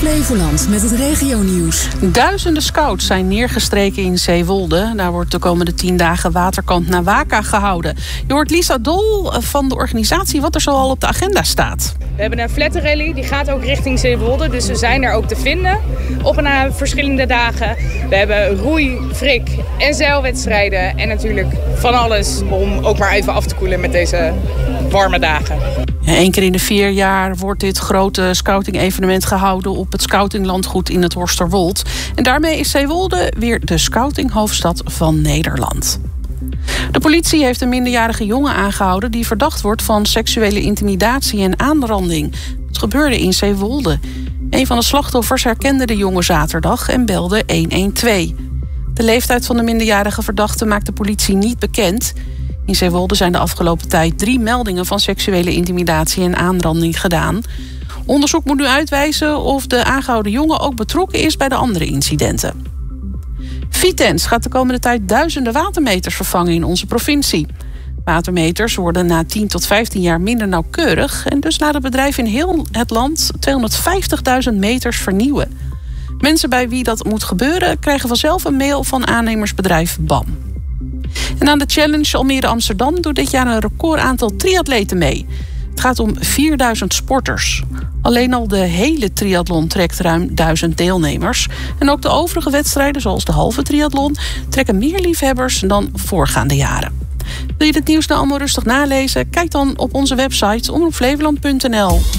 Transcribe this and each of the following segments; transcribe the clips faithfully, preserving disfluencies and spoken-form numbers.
Flevoland met het regionieuws. Duizenden scouts zijn neergestreken in Zeewolde. Daar wordt de komende tien dagen waterkant Nawaka gehouden. Je hoort Lisa Dol van de organisatie wat er zoal op de agenda staat. We hebben een flatterrally, die gaat ook richting Zeewolde. Dus we zijn er ook te vinden op een uh, verschillende dagen. We hebben roei, frik en zeilwedstrijden. En natuurlijk van alles om ook maar even af te koelen met deze warme dagen. Ja, Eén keer in de vier jaar wordt dit grote scouting-evenement gehouden op het scoutinglandgoed in het Horsterwold. En daarmee is Zeewolde weer de scoutinghoofdstad van Nederland. De politie heeft een minderjarige jongen aangehouden die verdacht wordt van seksuele intimidatie en aanranding. Het gebeurde in Zeewolde. Een van de slachtoffers herkende de jongen zaterdag en belde honderdtwaalf. De leeftijd van de minderjarige verdachte maakt de politie niet bekend. In Zeewolde zijn de afgelopen tijd drie meldingen van seksuele intimidatie en aanranding gedaan. Onderzoek moet nu uitwijzen of de aangehouden jongen ook betrokken is bij de andere incidenten. Vitens gaat de komende tijd duizenden watermeters vervangen in onze provincie. Watermeters worden na tien tot vijftien jaar minder nauwkeurig en dus laat het bedrijf in heel het land tweehonderdvijftigduizend meters vernieuwen. Mensen bij wie dat moet gebeuren krijgen vanzelf een mail van aannemersbedrijf B A M. En aan de Challenge Almere Amsterdam doet dit jaar een record aantal triatleten mee. Het gaat om vierduizend sporters. Alleen al de hele triathlon trekt ruim duizend deelnemers. En ook de overige wedstrijden, zoals de halve triathlon, trekken meer liefhebbers dan voorgaande jaren. Wil je dit nieuws nou allemaal rustig nalezen? Kijk dan op onze website omroep flevoland punt n l.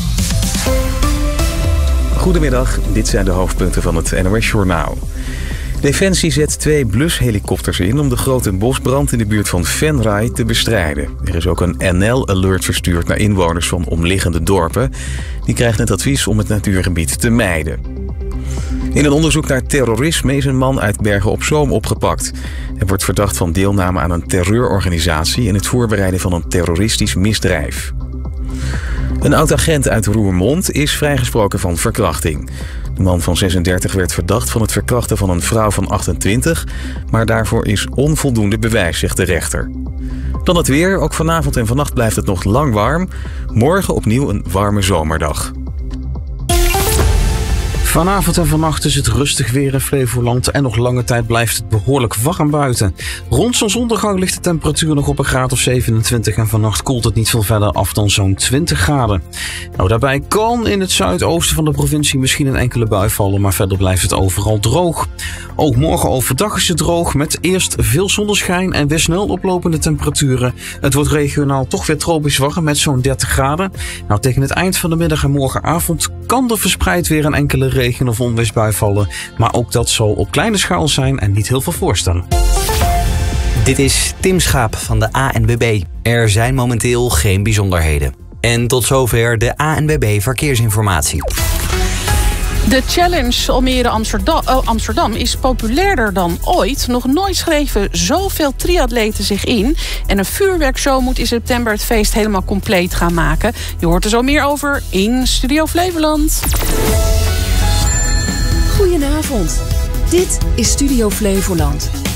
Goedemiddag, dit zijn de hoofdpunten van het N O S-journaal. Defensie zet twee blushelikopters in om de grote bosbrand in de buurt van Venray te bestrijden. Er is ook een N L-alert verstuurd naar inwoners van omliggende dorpen. Die krijgen het advies om het natuurgebied te mijden. In een onderzoek naar terrorisme is een man uit Bergen op Zoom opgepakt. Hij wordt verdacht van deelname aan een terreurorganisatie en het voorbereiden van een terroristisch misdrijf. Een oud-agent uit Roermond is vrijgesproken van verkrachting. De man van zesendertig werd verdacht van het verkrachten van een vrouw van achtentwintig... maar daarvoor is onvoldoende bewijs, zegt de rechter. Dan het weer. Ook vanavond en vannacht blijft het nog lang warm. Morgen opnieuw een warme zomerdag. Vanavond en vannacht is het rustig weer in Flevoland en nog lange tijd blijft het behoorlijk warm buiten. Rond zonsondergang ligt de temperatuur nog op een graad of zevenentwintig en vannacht koelt het niet veel verder af dan zo'n twintig graden. Nou, daarbij kan in het zuidoosten van de provincie misschien een enkele bui vallen, maar verder blijft het overal droog. Ook morgen overdag is het droog met eerst veel zonneschijn en weer snel oplopende temperaturen. Het wordt regionaal toch weer tropisch warm met zo'n dertig graden. Nou, tegen het eind van de middag en morgenavond kan er verspreid weer een enkele regen- of onweersbui vallen, maar ook dat zal op kleine schaal zijn en niet heel veel voorstellen. Dit is Tim Schaap van de A N W B. Er zijn momenteel geen bijzonderheden. En tot zover de A N W B Verkeersinformatie. De Challenge Almere Amsterdam, oh, Amsterdam is populairder dan ooit. Nog nooit schreven zoveel triatleten zich in. En een vuurwerkshow moet in september het feest helemaal compleet gaan maken. Je hoort er zo meer over in Studio Flevoland. Goedenavond. Dit is Studio Flevoland.